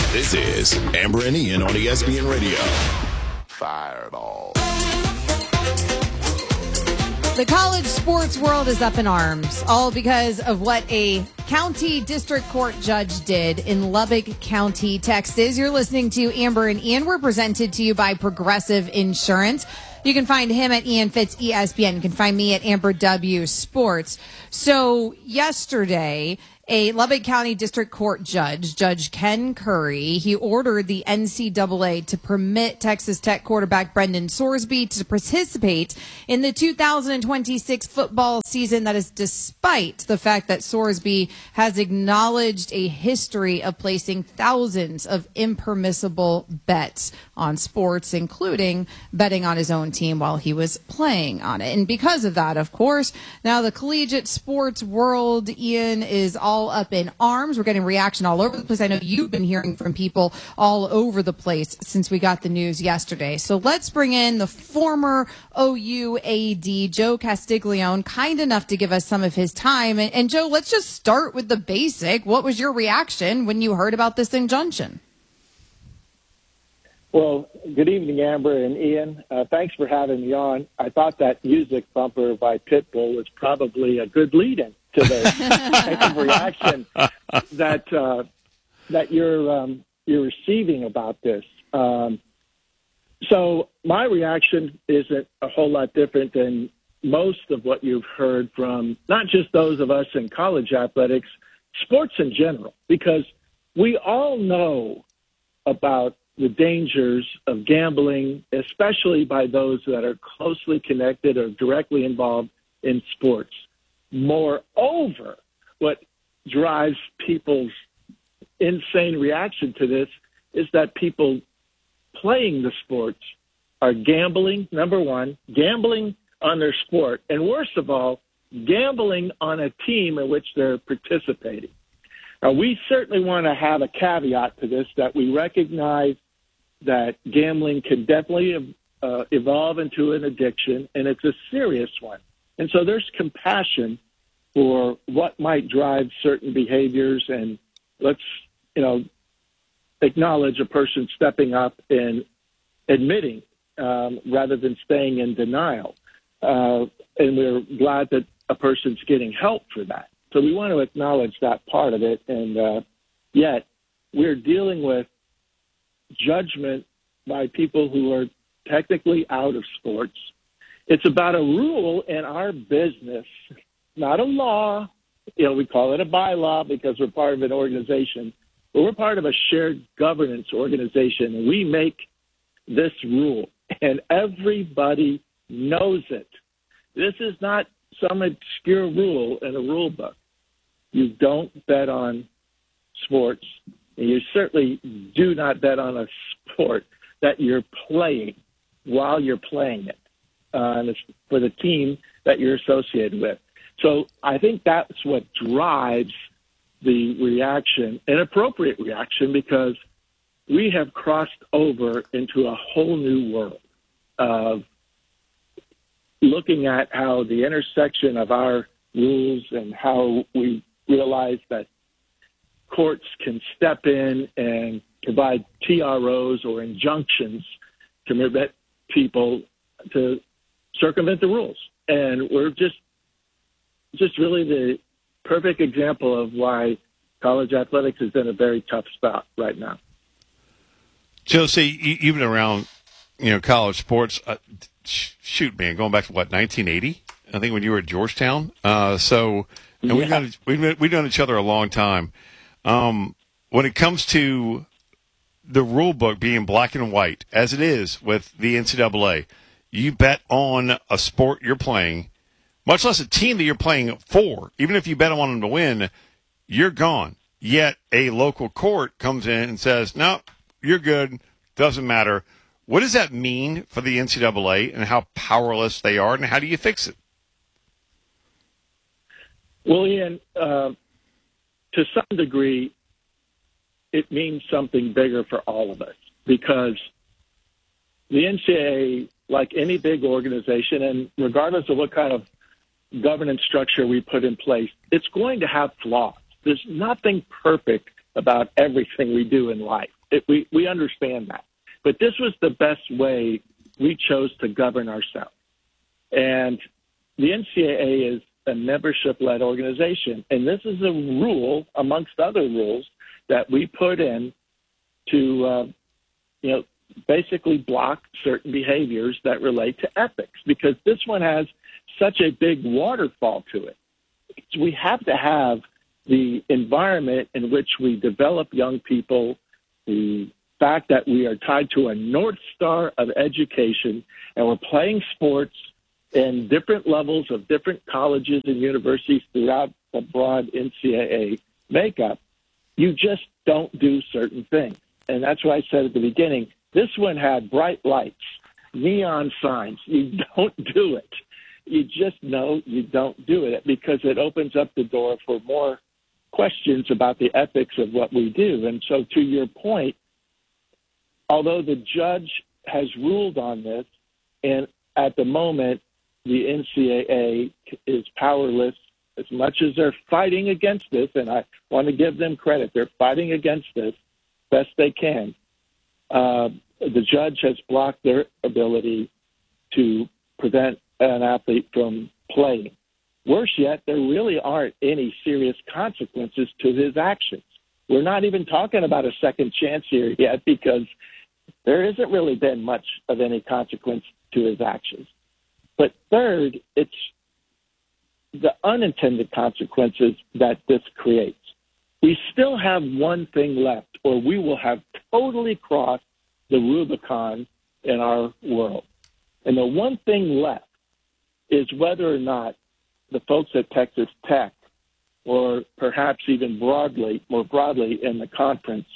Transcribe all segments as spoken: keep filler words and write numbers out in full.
This is Amber and Ian on E S P N Radio. Fireball. The college sports world is up in arms, all because of what a county district court judge did in Lubbock County, Texas. You're listening to Amber and Ian. We're presented to you by Progressive Insurance. You can find him at Ian Fitz E S P N. You can find me at Amber W Sports. So yesterday, a Lubbock County District Court judge, Judge Ken Curry, he ordered the N C double A to permit Texas Tech quarterback Brendan Sorsby to participate in the two thousand twenty-six football season. That is despite the fact that Sorsby has acknowledged a history of placing thousands of impermissible bets on sports, including betting on his own team while he was playing on it. And because of that, of course, now the collegiate sports world, Ian, is all up in arms. We're getting reaction all over the place. I know you've been hearing from people all over the place since we got the news yesterday. So let's bring in the former O U A D, Joe Castiglione, kind enough to give us some of his time. And, and Joe, let's just start with the basic. What was your reaction when you heard about this injunction? Well, good evening, Amber and Ian. Uh, thanks for having me on. I thought that music bumper by Pitbull was probably a good lead-in to the type of reaction that uh, that you're um, you're receiving about this. Um, so my reaction isn't a whole lot different than most of what you've heard from not just those of us in college athletics, sports in general, because we all know about the dangers of gambling, especially by those that are closely connected or directly involved in sports. Moreover, what drives people's insane reaction to this is that people playing the sports are gambling, number one, gambling on their sport, and worst of all, gambling on a team in which they're participating. Now, we certainly want to have a caveat to this, that we recognize that gambling can definitely uh, evolve into an addiction, and it's a serious one. And so there's compassion for what might drive certain behaviors, and let's, you know, acknowledge a person stepping up and admitting um, rather than staying in denial. Uh, and we're glad that a person's getting help for that. So we want to acknowledge that part of it, and uh, yet we're dealing with judgment by people who are technically out of sports. It's about a rule in our business, not a law. You know, we call it a bylaw because we're part of an organization, but we're part of a shared governance organization, and we make this rule, and everybody knows it. This is not some obscure rule in a rule book. You don't bet on sports, and you certainly do not bet on a sport that you're playing while you're playing it, uh, and it's for the team that you're associated with. So I think that's what drives the reaction, an appropriate reaction, because we have crossed over into a whole new world of looking at how the intersection of our rules and how we realize that courts can step in and provide T R Os or injunctions to prevent people to circumvent the rules. And we're just just really the perfect example of why college athletics is in a very tough spot right now. Josie, you've been around, you know, college sports. Uh, shoot, man, going back to what, nineteen eighty? I think when you were at Georgetown. Uh, so, and yeah. we've known we've we've known each other a long time. Um, when it comes to the rule book being black and white, as it is with the N C double A, you bet on a sport you're playing, much less a team that you're playing for. Even if you bet on them to win, you're gone. Yet a local court comes in and says, no, you're good, doesn't matter. What does that mean for the N C double A and how powerless they are, and how do you fix it? Well, Ian, uh, to some degree, it means something bigger for all of us, because the N C double A, like any big organization, and regardless of what kind of governance structure we put in place, it's going to have flaws. There's nothing perfect about everything we do in life. It, we, we understand that. But this was the best way we chose to govern ourselves. And the N C double A is a membership-led organization. And this is a rule, amongst other rules, that we put in to, uh, you know, basically block certain behaviors that relate to ethics, because this one has such a big waterfall to it. We have to have the environment in which we develop young people, the fact that we are tied to a North Star of education, and we're playing sports in different levels of different colleges and universities throughout the broad N C double A makeup. You just don't do certain things. And that's why I said at the beginning, this one had bright lights, neon signs. You don't do it. You just know you don't do it, because it opens up the door for more questions about the ethics of what we do. And so to your point, although the judge has ruled on this, and at the moment the N C double A is powerless, as much as they're fighting against this, and I want to give them credit, they're fighting against this best they can. Uh, the judge has blocked their ability to prevent an athlete from playing. Worse yet, there really aren't any serious consequences to his actions. We're not even talking about a second chance here yet, because there isn't really been much of any consequence to his actions. But third, it's the unintended consequences that this creates. We still have one thing left, or we will have totally crossed the Rubicon in our world. And the one thing left is whether or not the folks at Texas Tech, or perhaps even broadly, more broadly in the conference,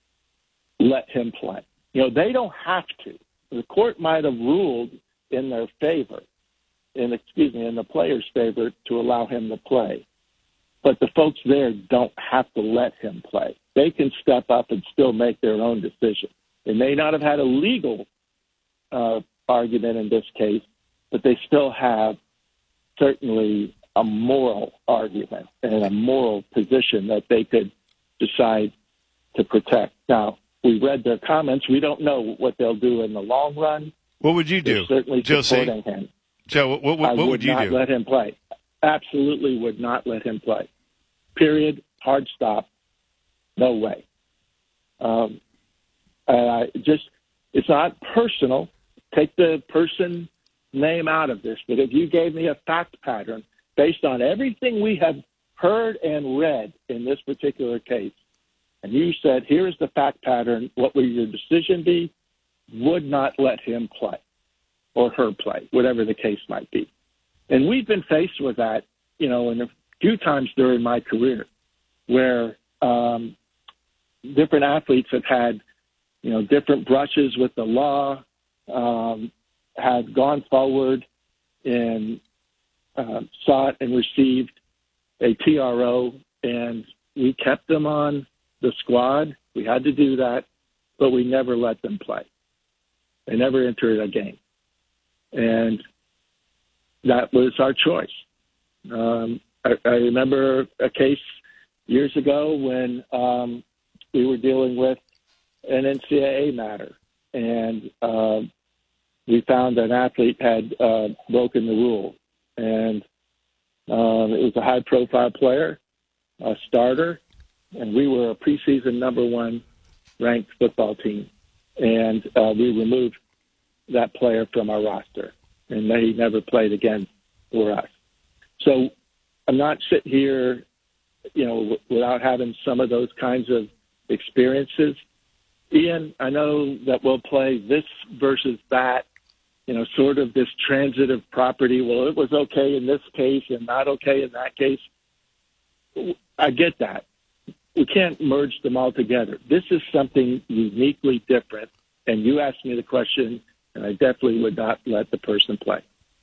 let him play. You know, they don't have to. The court might have ruled in their favor, in excuse me, in the player's favor, to allow him to play. But the folks there don't have to let him play. They can step up and still make their own decision. They may not have had a legal uh, argument in this case, but they still have certainly a moral argument and a moral position that they could decide to protect. Now, we read their comments. We don't know what they'll do in the long run. What would you do? They're certainly Joe, supporting him. Joe, what, what, what I would, would you not do? let him play. Absolutely would not let him play. Period. Hard stop. No way. Um, uh, just, it's not personal. Take the person name out of this. But if you gave me a fact pattern based on everything we have heard and read in this particular case, and you said, here is the fact pattern, what would your decision be? Would not let him play, or her play, whatever the case might be. And we've been faced with that, you know, in a few times during my career, where um, different athletes have had, you know, different brushes with the law, um, had gone forward and uh, sought and received a T R O, and we kept them on the squad. We had to do that, but we never let them play. They never entered a game. And that was our choice. Um, I, I remember a case years ago when um, we were dealing with an N C double A matter, and uh, we found an athlete had uh, broken the rule. And um, it was a high-profile player, a starter, and we were a preseason number one ranked football team. And uh, we removed that player from our roster, and he never played again for us. So I'm not sitting here, you know, w- without having some of those kinds of experiences. Ian, I know that we'll play this versus that, you know, sort of this transitive property. Well, it was okay in this case and not okay in that case. I get that. We can't merge them all together. This is something uniquely different. And you asked me the question, and I definitely would not let the person play.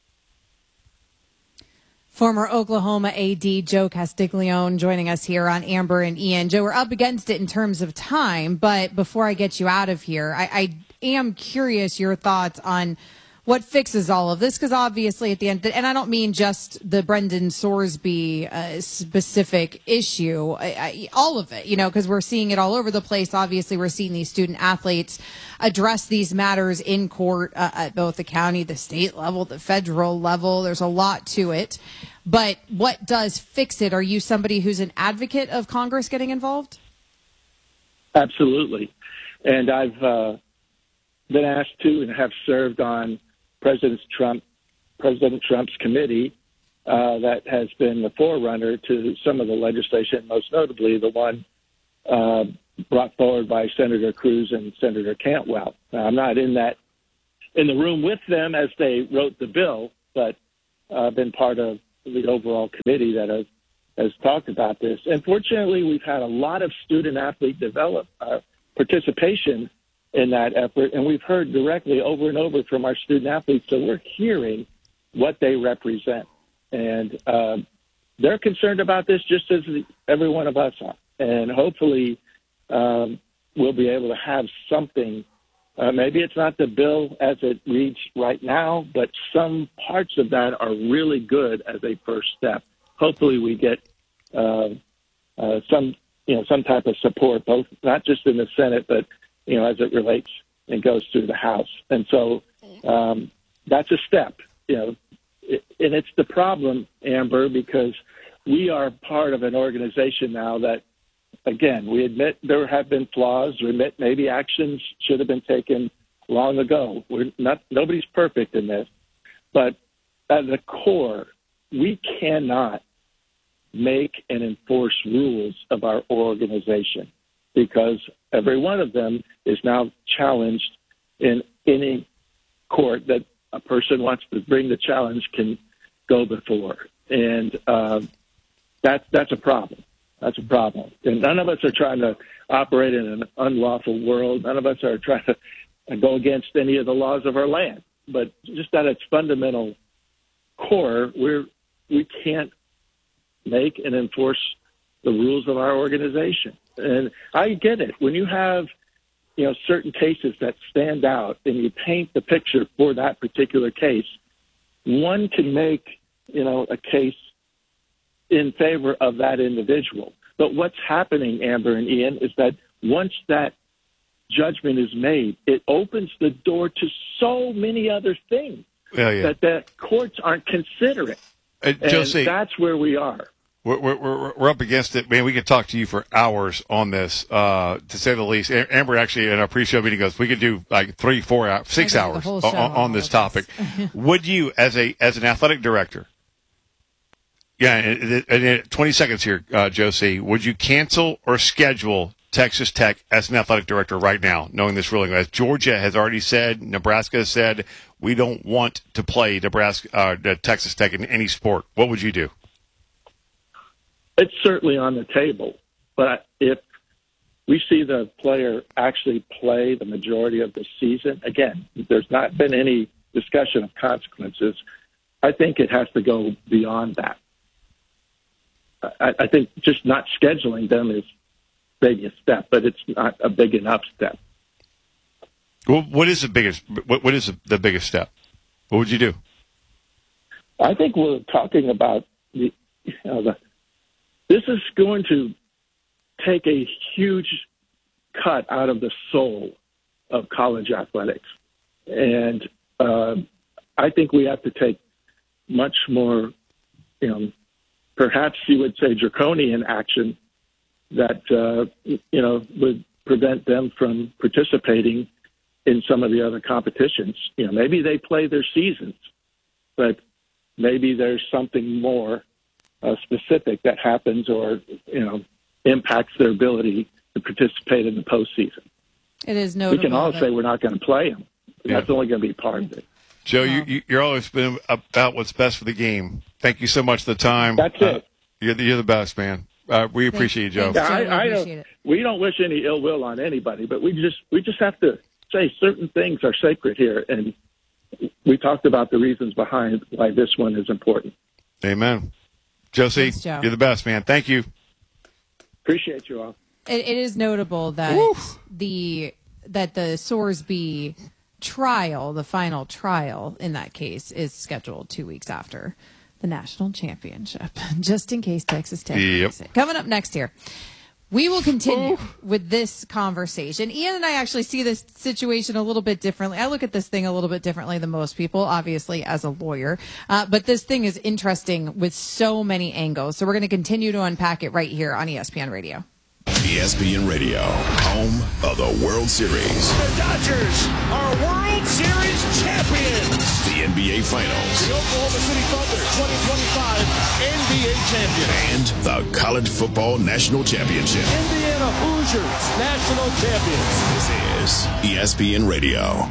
Former Oklahoma A D Joe Castiglione joining us here on Amber and Ian. Joe, we're up against it in terms of time, but before I get you out of here, I, I am curious your thoughts on what fixes all of this, because obviously at the end, and I don't mean just the Brendan Sorsby uh, specific issue, I, I, all of it, you know, because we're seeing it all over the place. Obviously, we're seeing these student athletes address these matters in court uh, at both the county, the state level, the federal level. There's a lot to it. But what does fix it? Are you somebody who's an advocate of Congress getting involved? Absolutely. And I've uh, been asked to and have served on President Trump, President Trump's committee uh, that has been the forerunner to some of the legislation, most notably the one uh, brought forward by Senator Cruz and Senator Cantwell. Now, I'm not in that in the room with them as they wrote the bill, but I've uh, been part of the overall committee that has, has talked about this. And fortunately, we've had a lot of student athlete develop uh, participation in that effort, and we've heard directly over and over from our student athletes, so we're hearing what they represent. And uh, they're concerned about this just as every one of us are. And hopefully um, we'll be able to have something. Uh, maybe it's not the bill as it reads right now, but some parts of that are really good as a first step. Hopefully we get uh, uh, some, you know, some type of support, both not just in the Senate, but you know, as it relates and goes through the House. And so um, that's a step, you know, it, and it's the problem, Amber, because we are part of an organization now that, again, we admit there have been flaws, we admit maybe actions should have been taken long ago. We're not, nobody's perfect in this, but at the core, we cannot make and enforce rules of our organization, because every one of them is now challenged in any court that a person wants to bring the challenge can go before. And um, that, that's a problem. That's a problem. And none of us are trying to operate in an unlawful world. None of us are trying to go against any of the laws of our land. But just at its fundamental core, we're, we can't make and enforce the rules of our organization. And I get it. When you have, you know, certain cases that stand out and you paint the picture for that particular case, one can make, you know, a case in favor of that individual. But what's happening, Amber and Ian, is that once that judgment is made, it opens the door to so many other things yeah, yeah. that the courts aren't considering. Uh, and Josie, that's where we are. We're, we're, we're up against it. Man, we could talk to you for hours on this, uh, to say the least. Amber actually in our pre-show meeting goes, we could do like three, four, hours, six hours on, on this topic. Would you, as a as an athletic director, yeah, and, and twenty seconds here, uh, Josie, would you cancel or schedule Texas Tech as an athletic director right now, knowing this ruling? As Georgia has already said, Nebraska has said, we don't want to play Nebraska, uh, Texas Tech in any sport. What would you do? It's certainly on the table, but if we see the player actually play the majority of the season, again, there's not been any discussion of consequences. I think it has to go beyond that. I, I think just not scheduling them is maybe a step, but it's not a big enough step. Well, what is the biggest? What, what is the biggest step? What would you do? I think we're talking about the, you know, the. This is going to take a huge cut out of the soul of college athletics. And uh, I think we have to take much more, you know, perhaps you would say draconian action that, uh, you know, would prevent them from participating in some of the other competitions. You know, maybe they play their seasons, but maybe there's something more Uh, specific that happens or, you know, impacts their ability to participate in the postseason. It is notable. We can all that... say we're not going to play them. Yeah. That's only going to be part of it. Joe, wow. you, you're always been about what's best for the game. Thank you so much for the time. That's it. Uh, you're, the, you're the best, man. Uh, we appreciate you, Joe. Thanks, yeah, Joe. I, I we, don't, it. we don't wish any ill will on anybody, but we just we just have to say certain things are sacred here, and we talked about the reasons behind why this one is important. Amen. Josie, Thanks, Joe. You're the best, man. Thank you. Appreciate you all. It, it is notable that Oof. the that the Sorsby trial, the final trial in that case, is scheduled two weeks after the national championship, just in case Texas Tech. Yep. Coming up next here, we will continue Ooh. with this conversation. Ian and I actually see this situation a little bit differently. I look at this thing a little bit differently than most people, obviously, as a lawyer. Uh, but this thing is interesting with so many angles. So we're going to continue to unpack it right here on E S P N Radio. E S P N Radio, home of the World Series. The Dodgers are World Series champions. The N B A Finals. The Oklahoma City Thunder twenty twenty-five N B A champions. And the College Football National Championship. Indiana Hoosiers national champions. This is E S P N Radio.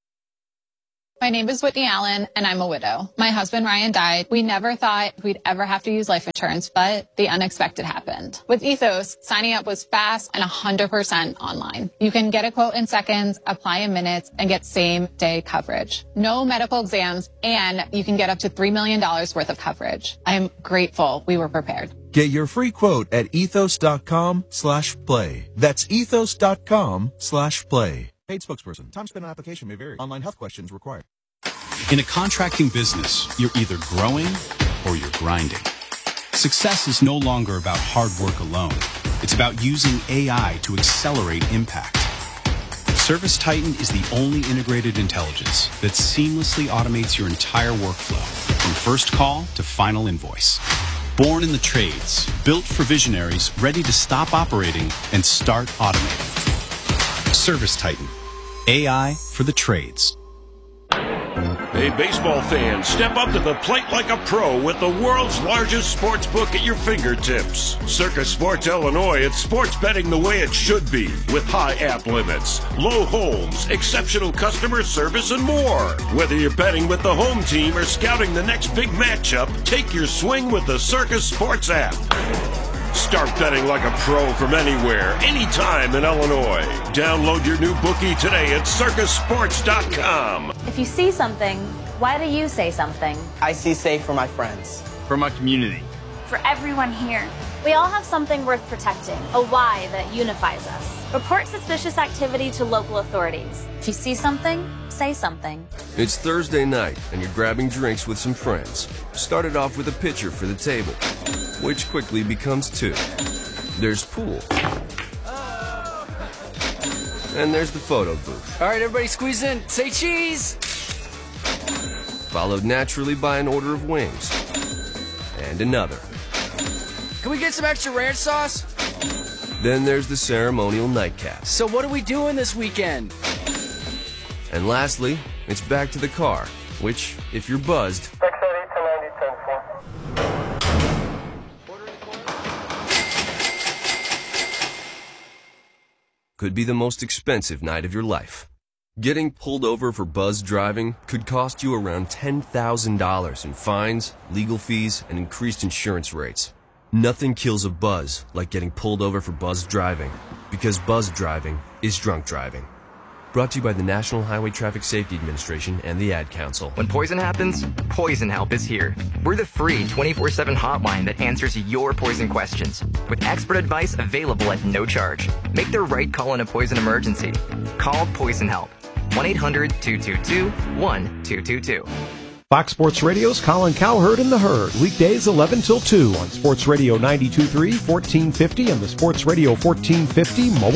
My name is Whitney Allen, and I'm a widow. My husband, Ryan, died. We never thought we'd ever have to use life insurance, but the unexpected happened. With Ethos, signing up was fast and one hundred percent online. You can get a quote in seconds, apply in minutes, and get same-day coverage. No medical exams, and you can get up to three million dollars worth of coverage. I am grateful we were prepared. Get your free quote at ethos.com slash play. That's ethos.com slash play. Paid spokesperson. Time spent on application may vary. Online health questions required. In a contracting business, you're either growing or you're grinding. Success is no longer about hard work alone. It's about using A I to accelerate impact. ServiceTitan is the only integrated intelligence that seamlessly automates your entire workflow, from first call to final invoice. Born in the trades, built for visionaries ready to stop operating and start automating. ServiceTitan, A I for the trades. Hey, baseball fans, step up to the plate like a pro with the world's largest sports book at your fingertips. Circus Sports Illinois, it's sports betting the way it should be, with high app limits, low holds, exceptional customer service, and more. Whether you're betting with the home team or scouting the next big matchup, take your swing with the Circus Sports app. Start betting like a pro from anywhere, anytime in Illinois. Download your new bookie today at circus sports dot com. If you see something, why do you say something? I see safe for my friends. For my community. For everyone here. We all have something worth protecting, a why that unifies us. Report suspicious activity to local authorities. If you see something, say something. It's Thursday night, and you're grabbing drinks with some friends. Started off with a pitcher for the table, which quickly becomes two. There's pool. And there's the photo booth. All right, everybody squeeze in. Say cheese! Followed naturally by an order of wings. And another. Can we get some extra ranch sauce? Then there's the ceremonial nightcap. So what are we doing this weekend? And lastly, it's back to the car, which, if you're buzzed, could be the most expensive night of your life. Getting pulled over for buzz driving could cost you around ten thousand dollars in fines, legal fees, and increased insurance rates. Nothing kills a buzz like getting pulled over for buzz driving, because buzz driving is drunk driving. Brought to you by the National Highway Traffic Safety Administration and the Ad Council. When poison happens, Poison Help is here. We're the free twenty-four seven hotline that answers your poison questions, with expert advice available at no charge. Make the right call in a poison emergency. Call Poison Help. one eight hundred two two two one two two two. Fox Sports Radio's Colin Cowherd and the Herd, weekdays eleven till two on Sports Radio ninety-two point three, fourteen fifty, and the Sports Radio fourteen fifty mobile